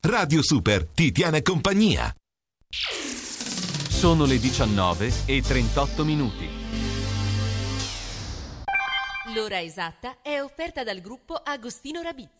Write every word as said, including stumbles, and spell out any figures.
Radio Super ti tiene compagnia. Sono le diciannove e trentotto minuti. L'ora esatta è offerta dal gruppo Agostino Rabizzi.